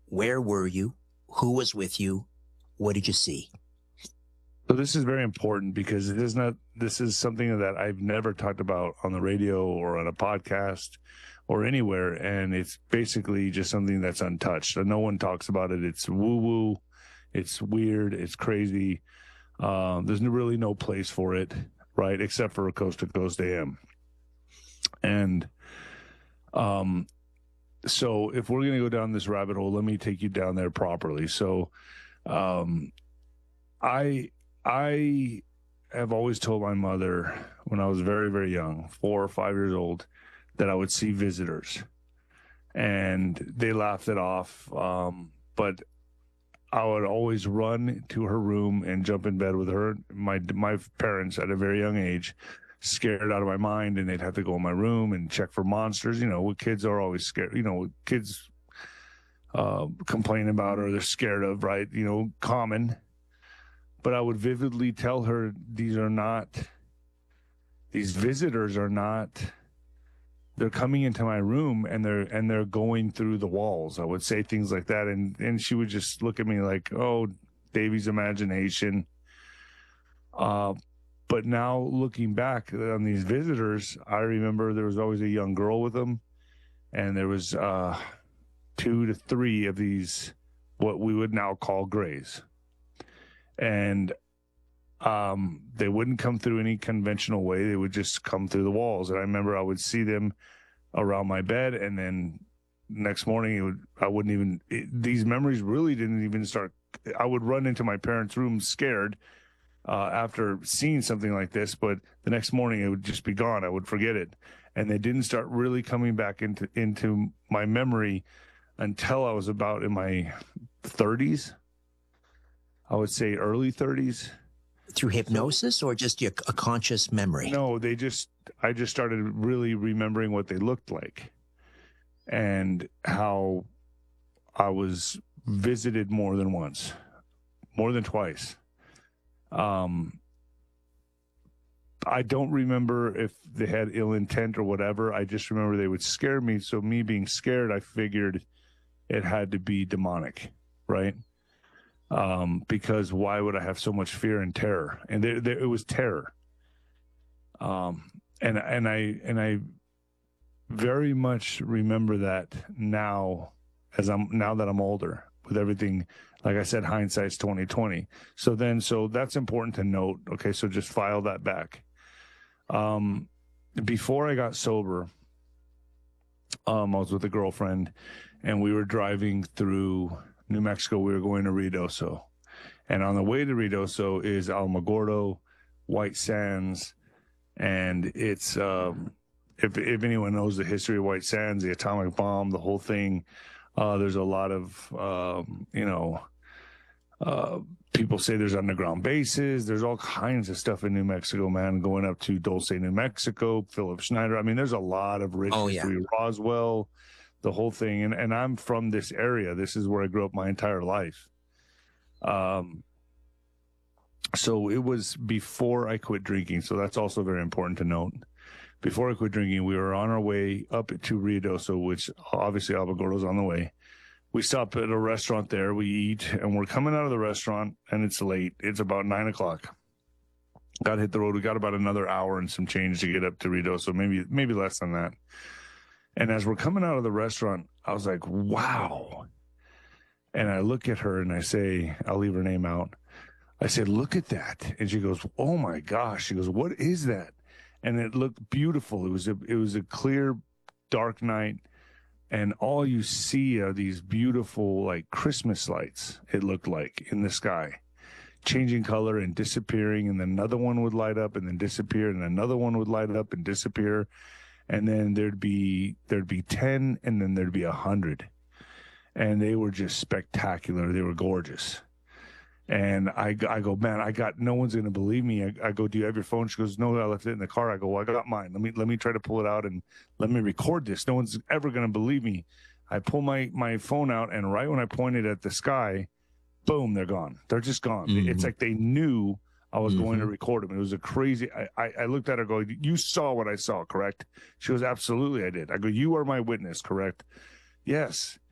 Where were you? Who was with you? What did you see? So this is very important because this is something that I've never talked about on the radio or on a podcast or anywhere. And it's basically just something that's untouched. So no one talks about it. It's woo-woo. It's weird. It's crazy. There's really no place for it, right? Except for Coast to Coast AM. And so if we're going to go down this rabbit hole, let me take you down there properly. So I have always told my mother when I was very, very young, 4 or 5 years old, that I would see visitors. And they laughed it off. But I would always run to her room and jump in bed with her. My parents at a very young age, scared out of my mind, and they'd have to go in my room and check for monsters. You know, what kids are always scared. You know, what kids complain about or they're scared of, right? You know, common. But I would vividly tell her these visitors are not, they're coming into my room and they're going through the walls. I would say things like that. And she would just look at me like, oh, Davey's imagination. But now looking back on these visitors, I remember there was always a young girl with them. And there was 2 to 3 of these, what we would now call grays. And they wouldn't come through any conventional way. They would just come through the walls. And I remember I would see them around my bed, and then next morning these memories really didn't even start. I would run into my parents' room scared after seeing something like this, but the next morning it would just be gone. I would forget it. And they didn't start really coming back into my memory until I was about in my 30s. I would say early 30s. Through hypnosis or just a conscious memory? No, I just started really remembering what they looked like and how I was visited more than once, more than twice. I don't remember if they had ill intent or whatever. I just remember they would scare me. So me being scared, I figured it had to be demonic, right? Because why would I have so much fear and terror? And it was terror. And I very much remember that now that I'm older with everything. Like I said, hindsight's 20/20. So that's important to note. Okay. So just file that back. Before I got sober, I was with a girlfriend and we were driving through New Mexico. We were going to Ruidoso, and on the way to Ruidoso is Alamogordo, White Sands, and it's if anyone knows the history of White Sands, the atomic bomb, the whole thing. There's a lot of people say there's underground bases. There's all kinds of stuff in New Mexico, man. Going up to Dulce, New Mexico, Philip Schneider. I mean, there's a lot of rich history. Roswell. The whole thing. And I'm from this area. This is where I grew up my entire life. So it was before I quit drinking. So that's also very important to note. Before I quit drinking, we were on our way up to Ruidoso, which obviously Alamogordo's on the way. We stop at a restaurant there. We eat, and we're coming out of the restaurant, and it's late. It's about 9 o'clock. Got to hit the road. We got about another hour and some change to get up to Ruidoso, maybe less than that. And as we're coming out of the restaurant, I was like, wow. And I look at her and I say, I'll leave her name out. I said, look at that. And she goes, oh my gosh. She goes, what is that? And it looked beautiful. It was a clear, dark night. And all you see are these beautiful, like Christmas lights, it looked like, in the sky, changing color and disappearing. And then another one would light up and then disappear. And another one would light up and disappear. And then there'd be 10, and then there'd be 100. And they were just spectacular. They were gorgeous. And I go, man, no one's going to believe me. I go, do you have your phone? She goes, no, I left it in the car. I go, well, I got mine. Let me try to pull it out and let me record this. No one's ever going to believe me. I pull my phone out, and right when I pointed at the sky, boom, they're gone. They're just gone. Mm-hmm. It's like they knew I was going to record them. It was a crazy, I looked at her going, you saw what I saw, correct? She goes, absolutely, I did. I go, you are my witness, correct? Yes.